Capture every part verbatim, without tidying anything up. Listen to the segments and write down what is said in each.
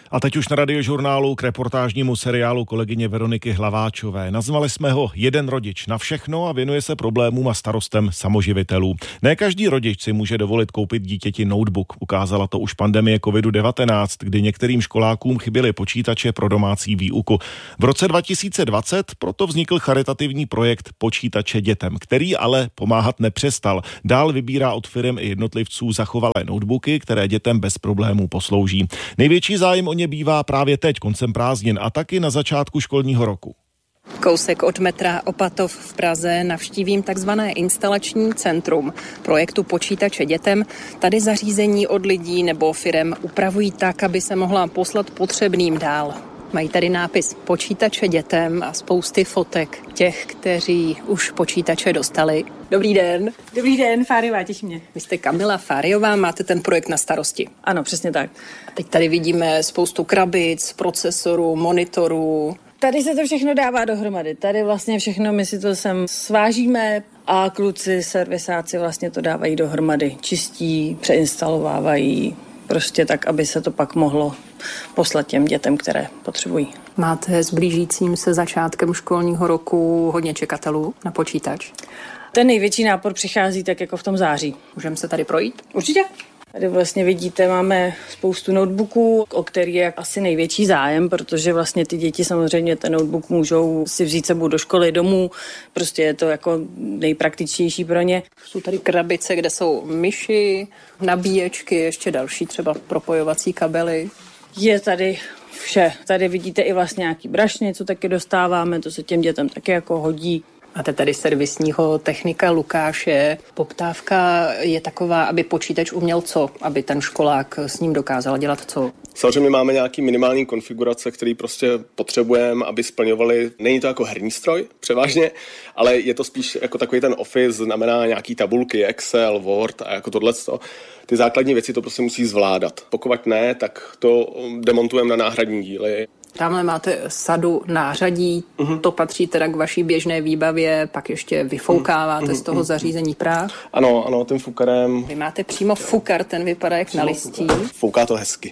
A teď už na Radiožurnálu k reportážnímu seriálu kolegyně Veroniky Hlaváčové. Nazvali jsme ho Jeden rodič na všechno a věnuje se problémům a starostem samoživitelů. Ne každý rodič si může dovolit koupit dítěti notebook. Ukázala to už pandemie kovid devatenáct, kdy některým školákům chyběly počítače pro domácí výuku. V roce dva tisíce dvacet proto vznikl charitativní projekt Počítače dětem, který ale pomáhat nepřestal. Dál vybírá od firem i jednotlivců zachovalé notebooky, které dětem bez problémů poslouží. Největší zájem o ně bývá právě teď, koncem prázdnin a taky na začátku školního roku. Kousek od metra Opatov v Praze navštívím takzvané instalační centrum projektu Počítače dětem. Tady zařízení od lidí nebo firem upravují tak, aby se mohla poslat potřebným dál. Mají tady nápis Počítače dětem a spousty fotek těch, kteří už počítače dostali. Dobrý den. Dobrý den, Fáriová, těší mě. Vy jste Kamila Fáriová, máte ten projekt na starosti. Ano, přesně tak. A teď tady vidíme spoustu krabic, procesorů, monitorů. Tady se to všechno dává dohromady. Tady vlastně všechno my si to sem svážíme a kluci, servisáci vlastně to dávají dohromady. Čistí, přeinstalovávají, prostě tak, aby se to pak mohlo poslat těm dětem, které potřebují. Máte s blížícím se začátkem školního roku hodně čekatelů na počítač? Ten největší nápor přichází tak jako v tom září. Můžeme se tady projít? Určitě. Tady vlastně vidíte, máme spoustu notebooků, o který je asi největší zájem, protože vlastně ty děti samozřejmě ten notebook můžou si vzít sebou do školy, domů, prostě je to jako nejpraktičtější pro ně. Jsou tady krabice, kde jsou myši, nabíječky, ještě další třeba propojovací kabely. Je tady vše. Tady vidíte i vlastně nějaký brašny, co taky dostáváme, to se těm dětem taky jako hodí. Máte tady servisního technika Lukáše. Poptávka je taková, aby počítač uměl co? Aby ten školák s ním dokázal dělat co? Samozřejmě máme nějaký minimální konfigurace, který prostě potřebujeme, aby splňovali. Není to jako herní stroj převážně, ale je to spíš jako takový ten Office, znamená nějaký tabulky, Excel, Word a jako tohleto. Ty základní věci to prostě musí zvládat. Pokud ne, tak to demontujeme na náhradní díly. Tamhle máte sadu nářadí, uh-huh. To patří teda k vaší běžné výbavě, pak ještě vyfoukáváte uh-huh. z toho zařízení prach. Ano, ano, tím fukarem. Vy máte přímo fukar, ten vypadá jak přímo na listí. Fukar. Fouká to hezky.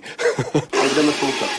A jdeme foukat.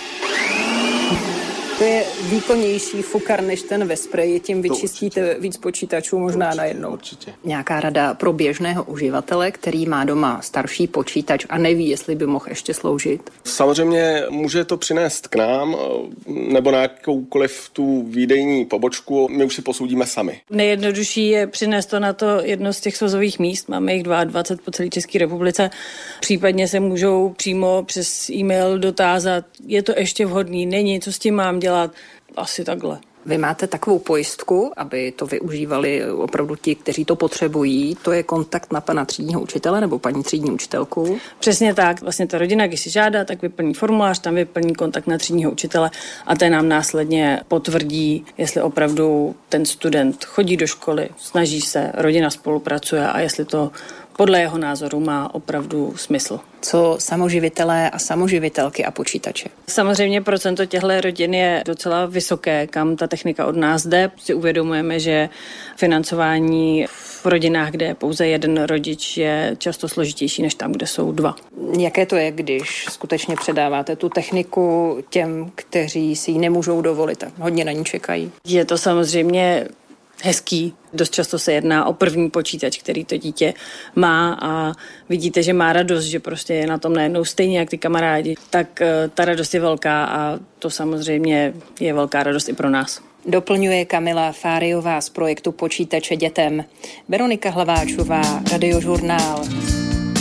To je výkonnější fukar než ten ve spreji, tím vyčistíte víc počítačů možná určitě, najednou. Určitě. Nějaká rada pro běžného uživatele, který má doma starší počítač a neví, jestli by mohl ještě sloužit? Samozřejmě může to přinést k nám nebo na jakoukoliv tu výdejní pobočku, my už si posoudíme sami. Nejjednodušší je přinést to na to jedno z těch svazových míst, máme jich dvacet dva po celé České republice, případně se můžou přímo přes e-mail dotázat, je to ještě vhodný, není, co s tím mám dělat. dělat asi takhle. Vy máte takovou pojistku, aby to využívali opravdu ti, kteří to potřebují. To je kontakt na pana třídního učitele nebo paní třídní učitelku? Přesně tak. Vlastně ta rodina, když si žádá, tak vyplní formulář, tam vyplní kontakt na třídního učitele a ten nám následně potvrdí, jestli opravdu ten student chodí do školy, snaží se, rodina spolupracuje a jestli to podle jeho názoru má opravdu smysl. Co samoživitelé a samoživitelky a počítače? Samozřejmě procento těchto rodin je docela vysoké, kam ta technika od nás jde. Si uvědomujeme, že financování v rodinách, kde je pouze jeden rodič, je často složitější než tam, kde jsou dva. Jaké to je, když skutečně předáváte tu techniku těm, kteří si ji nemůžou dovolit a hodně na ní čekají? Je to samozřejmě hezký. Dost často se jedná o první počítač, který to dítě má a vidíte, že má radost, že prostě je na tom najednou stejně jak ty kamarádi. Tak ta radost je velká a to samozřejmě je velká radost i pro nás. Doplňuje Kamila Fáriová z projektu Počítače dětem. Veronika Hlaváčová, Radiožurnál.